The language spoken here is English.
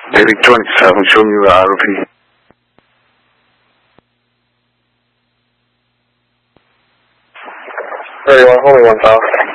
David 27, show me the ROP. Only 1 South.